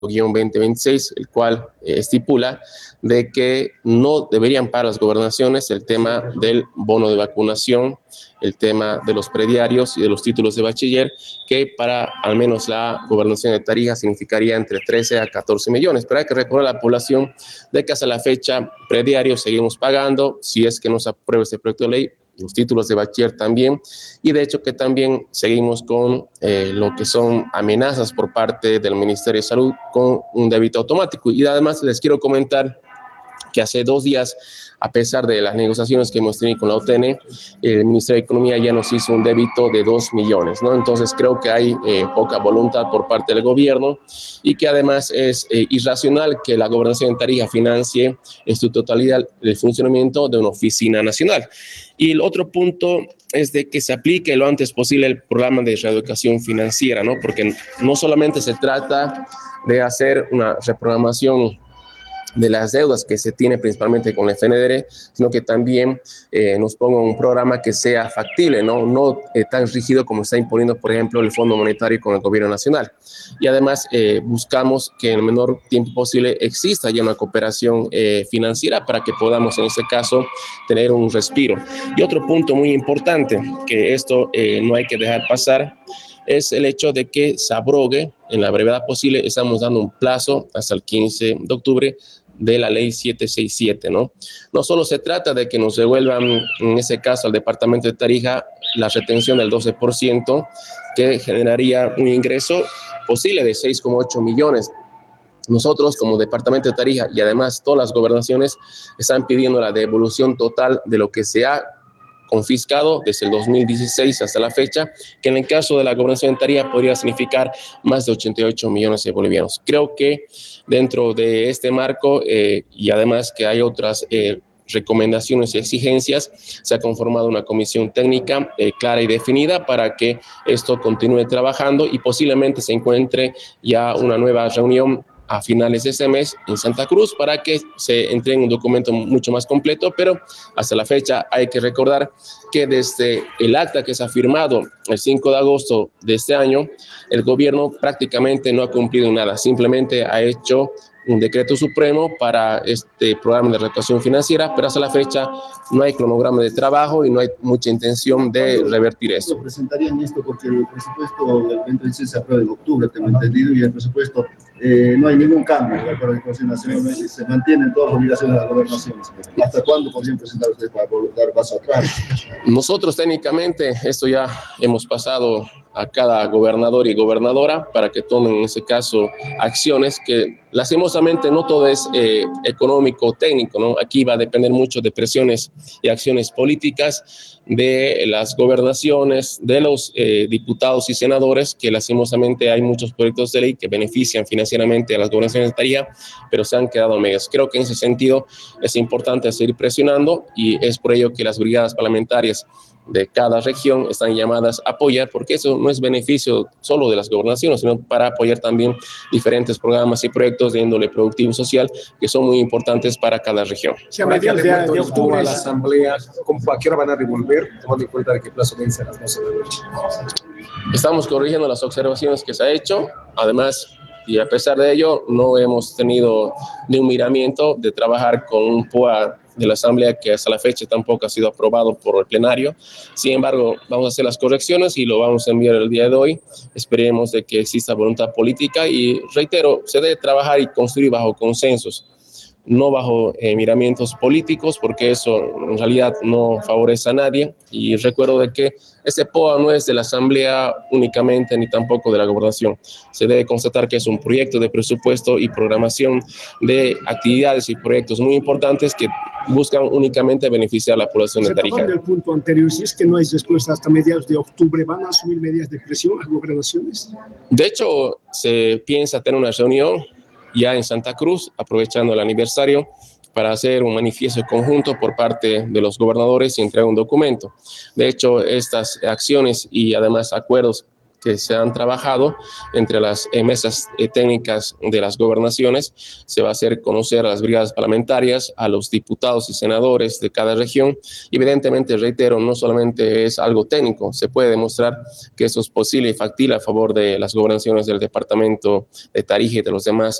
2026, el cual estipula de que no deberían pagar las gobernaciones el tema del bono de vacunación, el tema de los prediarios y de los títulos de bachiller, que para al menos la gobernación de Tarija significaría entre 13 a 14 millones. Pero hay que recordar a la población de que hasta la fecha prediarios seguimos pagando, si es que no se aprueba este proyecto de ley, los títulos de bachiller también, y de hecho que también seguimos con lo que son amenazas por parte del Ministerio de Salud con un débito automático. Y además les quiero comentar que hace 2 días, a pesar de las negociaciones que hemos tenido con la OTN, el Ministerio de Economía ya nos hizo un débito de 2 millones, ¿no? Entonces creo que hay poca voluntad por parte del gobierno y que además es irracional que la gobernación de Tarija financie en su totalidad el funcionamiento de una oficina nacional. Y el otro punto es de que se aplique lo antes posible el programa de reeducación financiera, ¿no? Porque no solamente se trata de hacer una reprogramación de las deudas que se tiene principalmente con el FNDR, sino que también nos ponga un programa que sea factible, no tan rígido como está imponiendo, por ejemplo, el Fondo Monetario con el Gobierno Nacional. Y además buscamos que en el menor tiempo posible exista ya una cooperación financiera para que podamos, en este caso, tener un respiro. Y otro punto muy importante, que esto no hay que dejar pasar, es el hecho de que se abrogue en la brevedad posible. Estamos dando un plazo hasta el 15 de octubre de la ley 767, ¿no? No solo se trata de que nos devuelvan, en ese caso, al departamento de Tarija, la retención del 12%, que generaría un ingreso posible de 6,8 millones. Nosotros, como departamento de Tarija, y además todas las gobernaciones, están pidiendo la devolución total de lo que se ha confiscado desde el 2016 hasta la fecha, que en el caso de la gobernación de Tarija podría significar más de 88 millones de bolivianos. Creo que dentro de este marco y además que hay otras recomendaciones y exigencias, se ha conformado una comisión técnica clara y definida para que esto continúe trabajando y posiblemente se encuentre ya una nueva reunión a finales de este mes en Santa Cruz para que se entregue un documento mucho más completo, pero hasta la fecha hay que recordar que desde el acta que se ha firmado el 5 de agosto de este año, el gobierno prácticamente no ha cumplido nada, simplemente ha hecho un decreto supremo para este programa de reeducación financiera, pero hasta la fecha no hay cronograma de trabajo y no hay mucha intención de revertir eso. ¿Presentarían esto? Porque el presupuesto del 2026 se aprueba en octubre, tengo entendido, y el presupuesto no hay ningún cambio de acuerdo a la Constitución Nacional, se mantienen todas las obligaciones de las gobernaciones. ¿Hasta cuándo podrían presentar ustedes para dar paso atrás? Nosotros técnicamente, esto ya hemos pasado a cada gobernador y gobernadora para que tomen en ese caso acciones que lastimosamente no todo es económico o técnico, ¿no? Aquí va a depender mucho de presiones y acciones políticas de las gobernaciones, de los diputados y senadores, que lastimosamente hay muchos proyectos de ley que benefician financieramente a las gobernaciones de Tarija, pero se han quedado medias. Creo que en ese sentido es importante seguir presionando y es por ello que las brigadas parlamentarias de cada región están llamadas a apoyar, porque eso no es beneficio solo de las gobernaciones, sino para apoyar también diferentes programas y proyectos de índole productivo y social que son muy importantes para cada región. Si a mediados de octubre a la asamblea, ¿a qué hora van a revolver, tomando en cuenta de qué plazo vence a las 12 de la noche? Estamos corrigiendo las observaciones que se ha hecho, además, y a pesar de ello, no hemos tenido ni un miramiento de trabajar con un POA de la Asamblea que hasta la fecha tampoco ha sido aprobado por el plenario. Sin embargo, vamos a hacer las correcciones y lo vamos a enviar el día de hoy. Esperemos de que exista voluntad política y, reitero, se debe trabajar y construir bajo consensos, no bajo miramientos políticos, porque eso en realidad no favorece a nadie. Y recuerdo de que este POA no es de la Asamblea únicamente, ni tampoco de la Gobernación. Se debe constatar que es un proyecto de presupuesto y programación de actividades y proyectos muy importantes que buscan únicamente beneficiar a la población de Tarija. Retomando el punto anterior, si es que no hay respuesta hasta mediados de octubre, ¿van a asumir medidas de presión las gobernaciones? De hecho, se piensa tener una reunión ya en Santa Cruz, aprovechando el aniversario, para hacer un manifiesto conjunto por parte de los gobernadores y entregar un documento. De hecho, estas acciones y además acuerdos que se han trabajado entre las mesas técnicas de las gobernaciones. Se va a hacer conocer a las brigadas parlamentarias, a los diputados y senadores de cada región. Evidentemente, reitero, no solamente es algo técnico, se puede demostrar que eso es posible y factible a favor de las gobernaciones del departamento de Tarija y de los demás